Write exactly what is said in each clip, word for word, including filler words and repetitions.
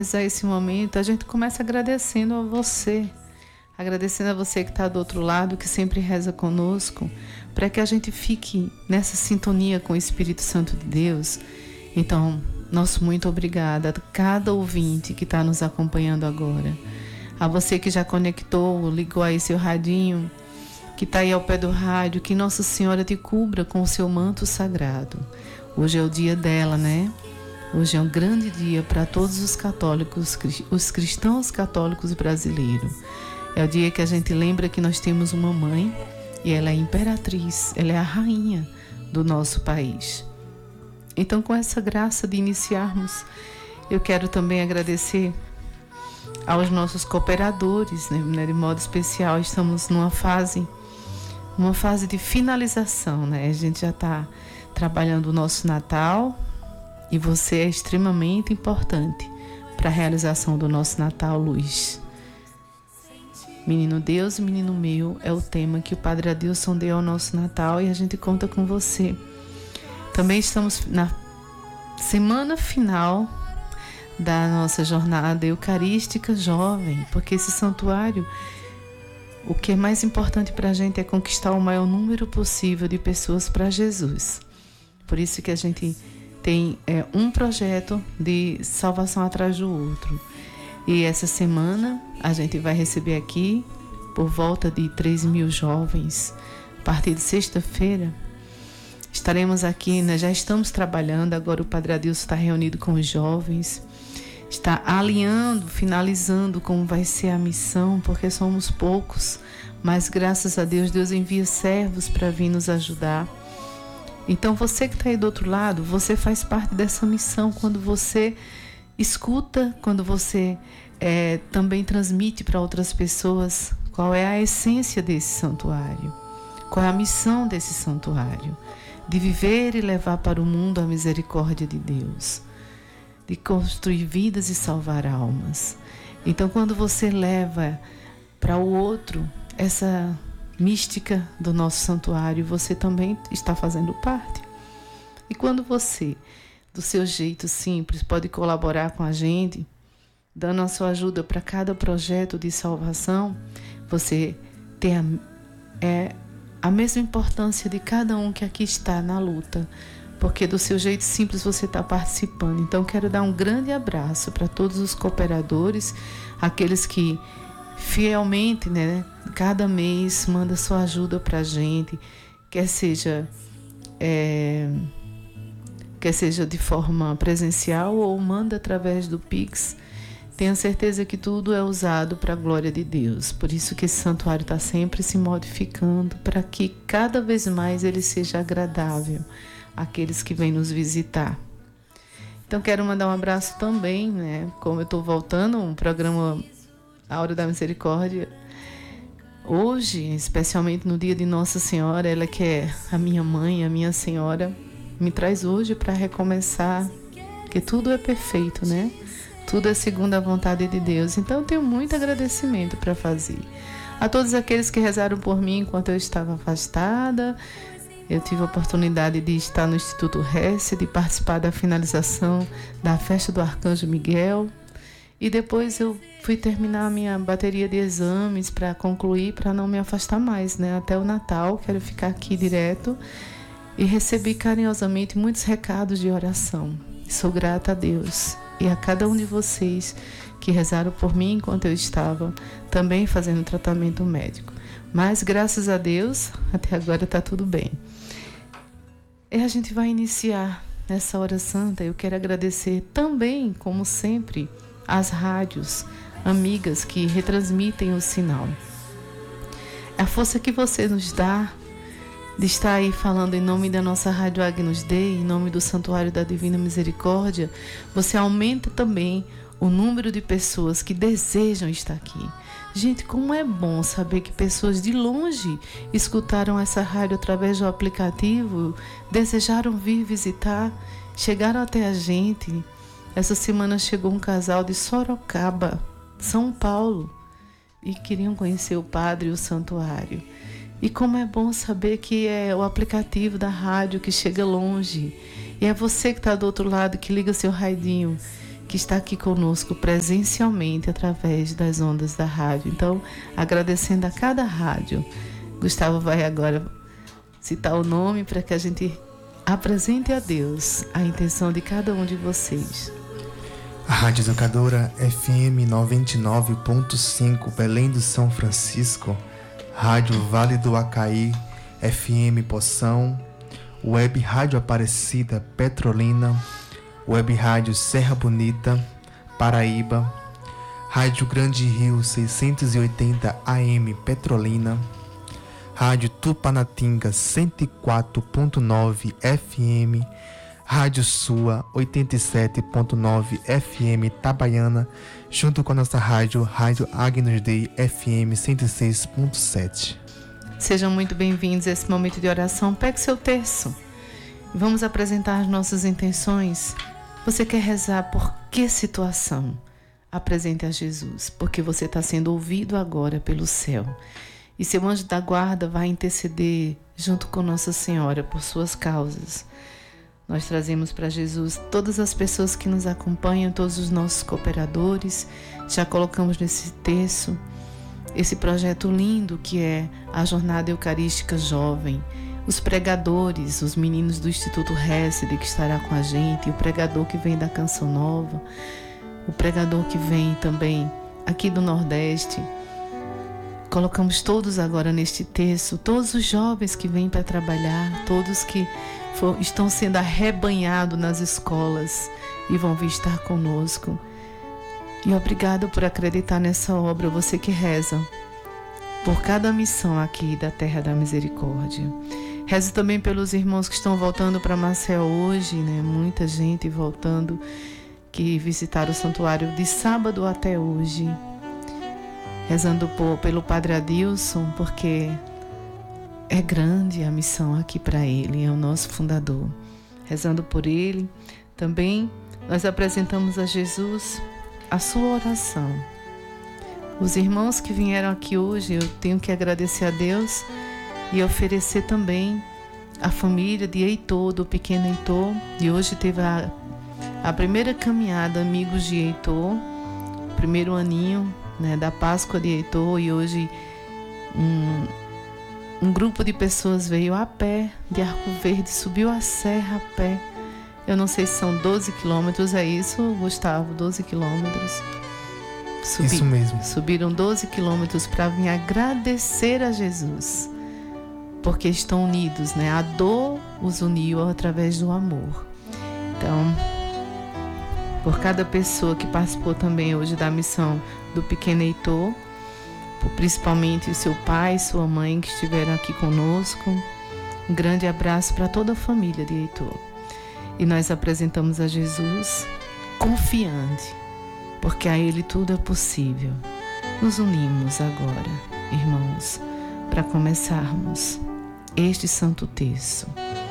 a esse momento, a gente começa agradecendo a você, agradecendo a você que está do outro lado, que sempre reza conosco, para que a gente fique nessa sintonia com o Espírito Santo de Deus. Então, nosso muito obrigada a cada ouvinte que está nos acompanhando agora, a você que já conectou, ligou aí seu radinho, que está aí ao pé do rádio, que Nossa Senhora te cubra com o seu manto sagrado. Hoje é o dia dela, né? Hoje é um grande dia para todos os católicos, os cristãos católicos brasileiros. É o dia que a gente lembra que nós temos uma mãe e ela é a imperatriz, ela é a rainha do nosso país. Então, com essa graça de iniciarmos, eu quero também agradecer aos nossos cooperadores, né? De modo especial, estamos numa fase, uma fase de finalização, né? A gente já está trabalhando o nosso Natal. E você é extremamente importante para a realização do nosso Natal Luz. Menino Deus e Menino Meu é o tema que o Padre Adilson deu ao nosso Natal e a gente conta com você. Também estamos na semana final da nossa jornada eucarística jovem, porque esse santuário, o que é mais importante para a gente é conquistar o maior número possível de pessoas para Jesus. Por isso que a gente tem é, um projeto de salvação atrás do outro. E essa semana a gente vai receber aqui por volta de três mil jovens. A partir de sexta-feira estaremos aqui, né? Já estamos trabalhando, agora o Padre Adilson está reunido com os jovens, está alinhando, finalizando como vai ser a missão, porque somos poucos, mas graças a Deus, Deus envia servos para vir nos ajudar. Então você que está aí do outro lado, você faz parte dessa missão quando você escuta, quando você é, também transmite para outras pessoas qual é a essência desse santuário, qual é a missão desse santuário, de viver e levar para o mundo a misericórdia de Deus, de construir vidas e salvar almas. Então quando você leva para o outro essa mística do nosso santuário, você também está fazendo parte. E quando você, do seu jeito simples, pode colaborar com a gente, dando a sua ajuda para cada projeto de salvação, você tem a, é, a mesma importância de cada um que aqui está na luta, porque do seu jeito simples você está participando. Então quero dar um grande abraço para todos os cooperadores, aqueles que fielmente, né, cada mês manda sua ajuda para a gente, quer seja, é, quer seja de forma presencial ou manda através do Pix. Tenha certeza que tudo é usado para a glória de Deus. Por isso que esse santuário está sempre se modificando, para que cada vez mais ele seja agradável àqueles que vêm nos visitar. Então quero mandar um abraço também, né, como eu estou voltando, um programa A Hora da Misericórdia. Hoje, especialmente no dia de Nossa Senhora, ela que é a minha mãe, a minha senhora, me traz hoje para recomeçar, porque tudo é perfeito, né? Tudo é segundo a vontade de Deus. Então eu tenho muito agradecimento para fazer. A todos aqueles que rezaram por mim enquanto eu estava afastada, eu tive a oportunidade de estar no Instituto Hesse, de participar da finalização da festa do Arcanjo Miguel. E depois eu fui terminar a minha bateria de exames para concluir, para não me afastar mais, né? Até o Natal, quero ficar aqui direto. E recebi carinhosamente muitos recados de oração. Sou grata a Deus e a cada um de vocês que rezaram por mim enquanto eu estava também fazendo tratamento médico. Mas graças a Deus, até agora está tudo bem. E a gente vai iniciar nessa hora santa. Eu quero agradecer também, como sempre, as rádios amigas que retransmitem o sinal. A força que você nos dá de estar aí falando em nome da nossa Rádio Agnus Dei, em nome do Santuário da Divina Misericórdia, você aumenta também o número de pessoas que desejam estar aqui. Gente, como é bom saber que pessoas de longe escutaram essa rádio através do aplicativo, desejaram vir visitar, chegaram até a gente. Essa semana chegou um casal de Sorocaba, São Paulo, e queriam conhecer o padre e o santuário. E como é bom saber que é o aplicativo da rádio que chega longe. E é você que está do outro lado, que liga seu radinho, que está aqui conosco presencialmente através das ondas da rádio. Então, agradecendo a cada rádio, Gustavo vai agora citar o nome para que a gente apresente a Deus a intenção de cada um de vocês. A Rádio Educadora F M noventa e nove ponto cinco Belém do São Francisco, Rádio Vale do Acaí, F M Poção, Web Rádio Aparecida Petrolina, Web Rádio Serra Bonita, Paraíba, Rádio Grande Rio seiscentos e oitenta A M Petrolina, Rádio Tupanatinga cento e quatro ponto nove F M, Rádio Sua oitenta e sete ponto nove F M Itabaiana, junto com a nossa rádio, Rádio Agnus Dei F M cento e seis ponto sete. Sejam muito bem-vindos a esse momento de oração. Pegue seu terço. Vamos apresentar as nossas intenções. Você quer rezar por que situação? Apresente a Jesus, porque você está sendo ouvido agora pelo céu. E seu anjo da guarda vai interceder junto com Nossa Senhora por suas causas. Nós trazemos para Jesus todas as pessoas que nos acompanham, todos os nossos cooperadores. Já colocamos nesse terço esse projeto lindo que é a Jornada Eucarística Jovem. Os pregadores, os meninos do Instituto Hesed que estará com a gente, o pregador que vem da Canção Nova, o pregador que vem também aqui do Nordeste. Colocamos todos agora neste terço, todos os jovens que vêm para trabalhar, todos que for, estão sendo arrebanhados nas escolas e vão vir estar conosco. E obrigado por acreditar nessa obra, você que reza por cada missão aqui da Terra da Misericórdia. Rezo também pelos irmãos que estão voltando para Maceió hoje, né? Muita gente voltando, que visitaram o santuário de sábado até hoje. Rezando por, pelo Padre Adilson, porque é grande a missão aqui para ele, é o nosso fundador. Rezando por ele, também nós apresentamos a Jesus a sua oração. Os irmãos que vieram aqui hoje, eu tenho que agradecer a Deus e oferecer também a família de Heitor, do pequeno Heitor. E hoje teve a, a primeira caminhada Amigos de Heitor, primeiro aninho, né, da Páscoa de Heitor. E hoje um, um grupo de pessoas veio a pé de Arco Verde, subiu a serra a pé. Eu não sei se são doze quilômetros, é isso, Gustavo? doze quilômetros. Subi, isso mesmo. Subiram doze quilômetros para vir agradecer a Jesus, porque estão unidos, né? A dor os uniu através do amor. Então, por cada pessoa que participou também hoje da missão do pequeno Heitor, principalmente o seu pai e sua mãe que estiveram aqui conosco, um grande abraço para toda a família de Heitor. E nós apresentamos a Jesus confiante, porque a Ele tudo é possível. Nos unimos agora, irmãos, para começarmos este santo terço.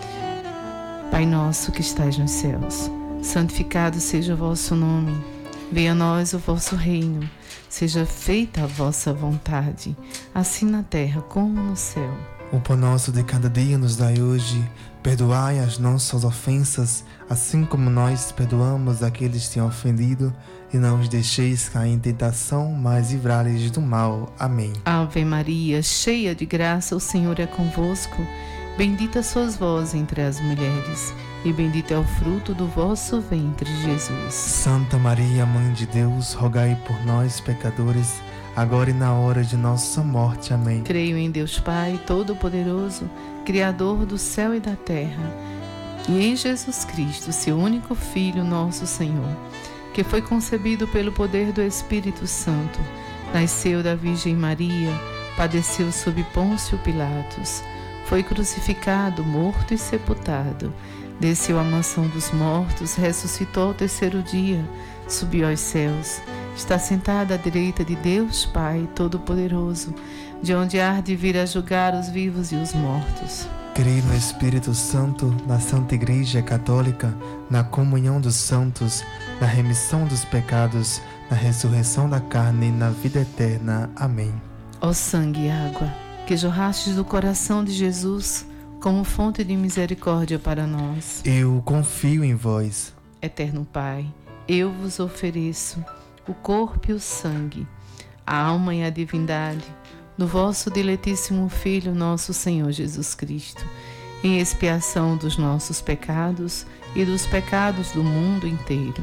Pai nosso que estais nos céus, santificado seja o vosso nome. Venha a nós o vosso reino. Seja feita a vossa vontade, assim na terra como no céu. O pão nosso de cada dia nos dai hoje. Perdoai as nossas ofensas, assim como nós perdoamos aqueles que têm ofendido. E não os deixeis cair em tentação, mas livrai-nos do mal. Amém. Ave Maria, cheia de graça, o Senhor é convosco. Bendita sois vós entre as mulheres, e bendito é o fruto do vosso ventre, Jesus. Santa Maria, Mãe de Deus, rogai por nós, pecadores, agora e na hora de nossa morte. Amém. Creio em Deus Pai, Todo-Poderoso, Criador do céu e da terra, e em Jesus Cristo, seu único Filho, nosso Senhor, que foi concebido pelo poder do Espírito Santo, nasceu da Virgem Maria, padeceu sob Pôncio Pilatos, foi crucificado, morto e sepultado, desceu à mansão dos mortos, ressuscitou ao terceiro dia, subiu aos céus, está sentado à direita de Deus Pai Todo-Poderoso, de onde há de vir a julgar os vivos e os mortos. Creio no Espírito Santo, na Santa Igreja Católica, na comunhão dos santos, na remissão dos pecados, na ressurreição da carne e na vida eterna. Amém. Ó sangue e água, que jorrastes do coração de Jesus como fonte de misericórdia para nós. Eu confio em vós. Eterno Pai, eu vos ofereço o corpo e o sangue, a alma e a divindade do vosso diletíssimo Filho, nosso Senhor Jesus Cristo, em expiação dos nossos pecados e dos pecados do mundo inteiro.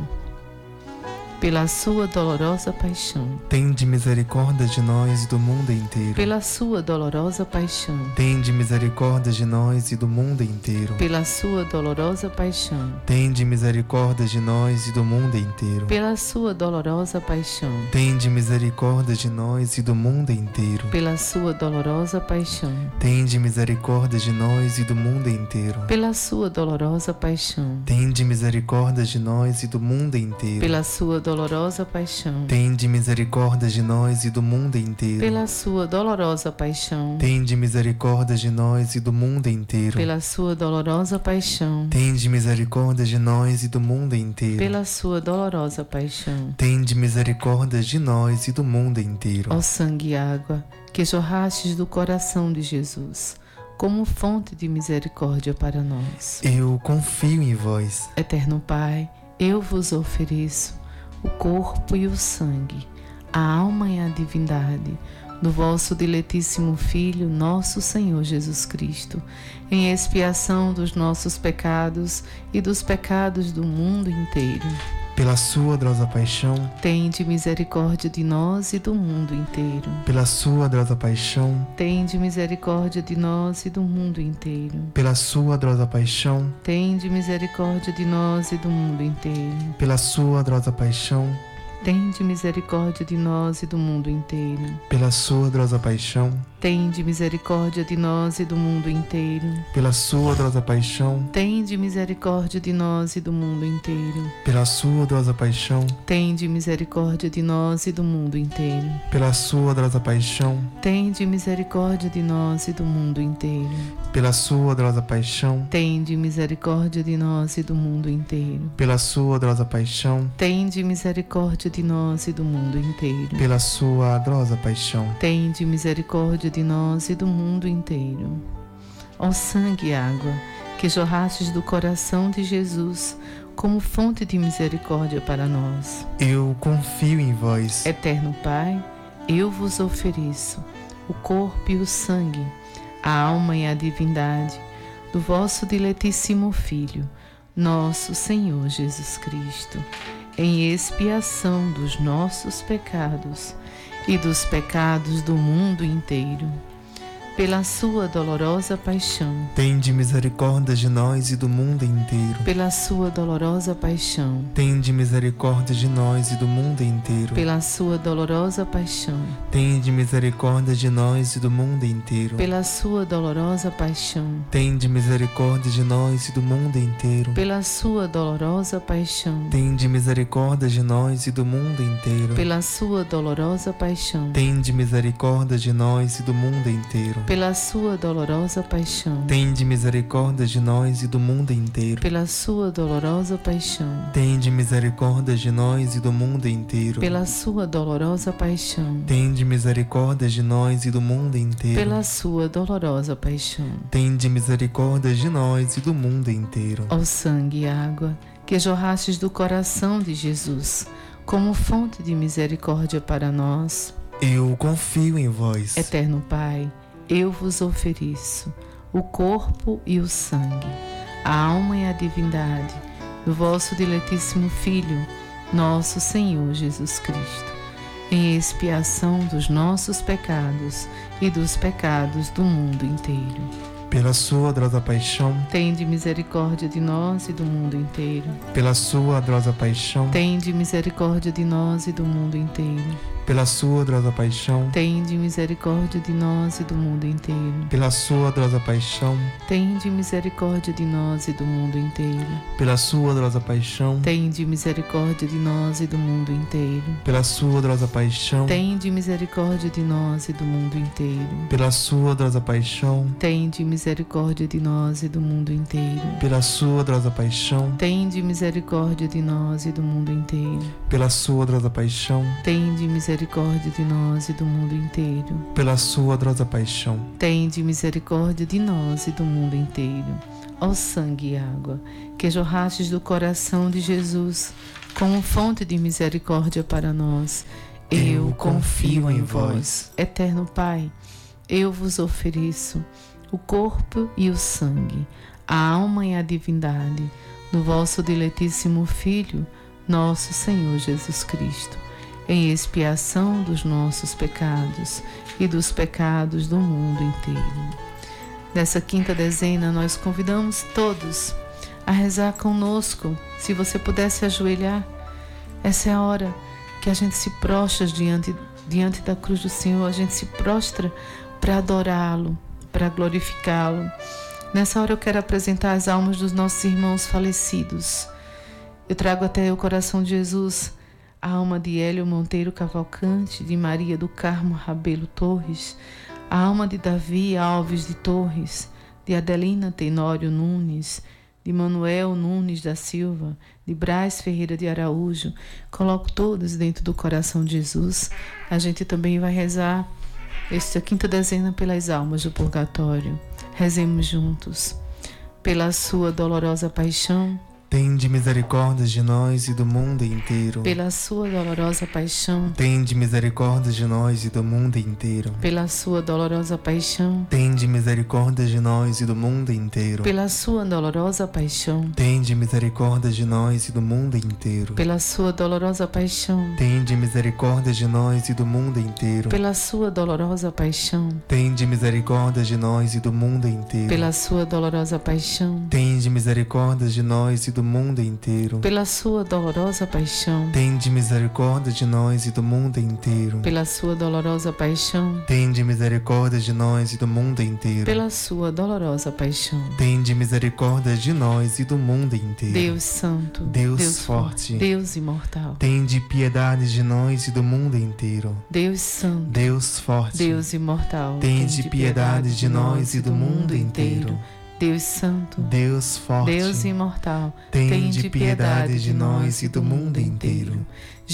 Pela sua dolorosa paixão, tende misericórdia de nós e do mundo inteiro. pela sua dolorosa paixão, Tende misericórdia de nós e do mundo inteiro. pela sua dolorosa paixão, Tende misericórdia de nós e do mundo inteiro. pela sua dolorosa paixão, Tende misericórdia de nós e do mundo inteiro. pela sua dolorosa paixão, Tende misericórdia de nós e do mundo inteiro. pela sua dolorosa paixão, Tende misericórdia de nós e do mundo inteiro. pela sua dolorosa paixão, Tende misericórdia de nós e do mundo inteiro. pela sua dolorosa paixão, Tende misericórdia de nós e do mundo inteiro. pela sua dolorosa paixão, Tende misericórdia de nós e do mundo inteiro. pela sua dolorosa paixão. Tende misericórdia de nós e do mundo inteiro. Ó sangue e água que jorrastes do coração de Jesus, como fonte de misericórdia para nós. Eu confio em vós. Eterno Pai, eu vos ofereço o corpo e o sangue, a alma e a divindade do vosso diletíssimo Filho, nosso Senhor Jesus Cristo, em expiação dos nossos pecados e dos pecados do mundo inteiro. Pela sua dolorosa paixão, Tende misericórdia de nós e do mundo inteiro. pela sua dolorosa paixão, Tende misericórdia de nós e do mundo inteiro. pela sua dolorosa paixão, Tende misericórdia de nós e do mundo inteiro. pela sua dolorosa paixão, Tende misericórdia de nós e do mundo inteiro. pela sua dolorosa paixão, Tende misericórdia de nós e do mundo inteiro. pela sua dolorosa paixão, Tende misericórdia de nós e do mundo inteiro. pela sua dolorosa paixão, Tende misericórdia de nós e do mundo inteiro. pela sua dolorosa paixão, Tende misericórdia de nós e do mundo inteiro. pela sua dolorosa paixão, Tende misericórdia de nós e do mundo inteiro. pela sua dolorosa paixão, Tende misericórdia de nós e do mundo inteiro. pela sua dolorosa paixão. Tende misericórdia de nós e do mundo inteiro. Ó sangue e água que jorrastes do coração de Jesus como fonte de misericórdia para nós. Eu confio em vós. Eterno Pai, eu vos ofereço o corpo e o sangue, a alma e a divindade do vosso diletíssimo Filho, nosso Senhor Jesus Cristo, em expiação dos nossos pecados e dos pecados do mundo inteiro. Pela sua dolorosa paixão, Tende misericórdia de nós e do mundo inteiro. pela sua dolorosa paixão, Tende misericórdia de nós e do mundo inteiro. pela sua dolorosa paixão, Tende misericórdia de nós e do mundo inteiro. pela sua dolorosa paixão, Tende misericórdia de nós e do mundo inteiro. pela sua dolorosa paixão, Tende misericórdia de nós e do mundo inteiro. pela sua dolorosa paixão, Tende misericórdia de nós e do mundo inteiro. pela sua dolorosa paixão, Tende misericórdia de nós e do mundo inteiro. pela sua dolorosa paixão, Tende misericórdia de nós e do mundo inteiro. pela sua dolorosa paixão, Tende misericórdia de nós e do mundo inteiro. pela sua dolorosa paixão. Tende misericórdia de nós e do mundo inteiro. Ó sangue e água que jorrastes do coração de Jesus como fonte de misericórdia para nós. Eu confio em vós. Eterno Pai, eu vos ofereço o corpo e o sangue, a alma e a divindade do vosso diletíssimo Filho, nosso Senhor Jesus Cristo, em expiação dos nossos pecados e dos pecados do mundo inteiro. Pela sua dolorosa paixão, Tende misericórdia de nós e do mundo inteiro. pela sua dolorosa paixão, Tende misericórdia de nós e do mundo inteiro. pela sua dolorosa paixão, Tende misericórdia de nós e do mundo inteiro. pela sua dolorosa paixão, Tende misericórdia de nós e do mundo inteiro. pela sua dolorosa paixão, Tende misericórdia de nós e do mundo inteiro. pela sua dolorosa paixão, Tende misericórdia de nós e do mundo inteiro. pela sua dolorosa paixão, Tende misericórdia de nós e do mundo inteiro. pela sua dolorosa paixão, Tende misericórdia de nós e do mundo inteiro. pela sua dolorosa paixão, Tende misericórdia de nós e do mundo inteiro. pela sua dolorosa paixão. Tende misericórdia de nós e do mundo inteiro. Ó sangue e água que jorrastes do coração de Jesus como fonte de misericórdia para nós. Eu confio em vós. Eterno Pai, eu vos ofereço o corpo e o sangue, a alma e a divindade do vosso diletíssimo Filho, nosso Senhor Jesus Cristo, em expiação dos nossos pecados e dos pecados do mundo inteiro. Nessa quinta dezena, nós convidamos todos a rezar conosco. Se você pudesse ajoelhar, essa é a hora que a gente se prostra diante, diante da cruz do Senhor, a gente se prostra para adorá-lo, para glorificá-lo. Nessa hora eu quero apresentar as almas dos nossos irmãos falecidos. Eu trago até o coração de Jesus a alma de Hélio Monteiro Cavalcante, de Maria do Carmo Rabelo Torres, a alma de Davi Alves de Torres, de Adelina Tenório Nunes, de Manuel Nunes da Silva, de Brás Ferreira de Araújo. Coloco todos dentro do coração de Jesus. A gente também vai rezar esta quinta dezena pelas almas do purgatório. Rezemos juntos. Pela sua dolorosa paixão, tende misericórdia de nós e do mundo inteiro. Pela sua dolorosa paixão, tende misericórdia de nós e do mundo inteiro. Pela sua dolorosa paixão, tende misericórdia de nós e do mundo inteiro. Pela sua dolorosa paixão, tende misericórdia de nós e do mundo inteiro. Pela sua dolorosa paixão, tende misericórdia de nós e do mundo inteiro. Pela sua dolorosa paixão, tende misericórdia de nós e do mundo inteiro. Pela sua dolorosa paixão, tende misericórdia de nós e do mundo inteiro. Pela sua dolorosa paixão, tende misericórdia de nós e do mundo inteiro. Pela sua dolorosa paixão, tende misericórdia de nós e do mundo inteiro. Pela sua dolorosa paixão, tende misericórdia de nós e do mundo inteiro. Deus Santo, Deus, Deus forte, Deus imortal, tende piedade de nós e do mundo inteiro. Deus Santo, Deus forte, Deus imortal, tende piedade de nós e do mundo inteiro. Deus Santo, Deus forte, Deus imortal, tende piedade de nós e do mundo inteiro.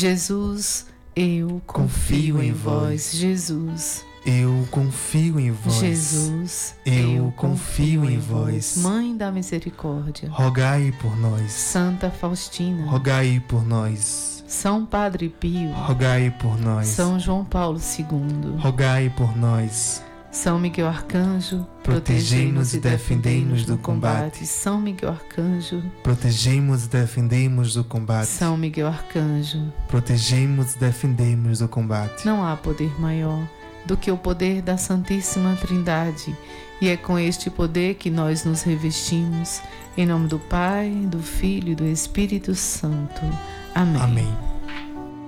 Jesus, eu confio em vós. Jesus, eu confio em vós. Jesus, eu confio em vós. Mãe da Misericórdia, rogai por nós. Santa Faustina, rogai por nós. São Padre Pio, rogai por nós. São João Paulo segundo, rogai por nós. São Miguel Arcanjo, protegei-nos e defendei-nos do combate. São Miguel Arcanjo, protegei-nos e defendei-nos do combate. São Miguel Arcanjo, protegei-nos e defendei-nos do combate. Não há poder maior do que o poder da Santíssima Trindade, e é com este poder que nós nos revestimos. Em nome do Pai, do Filho e do Espírito Santo. Amém. Amém.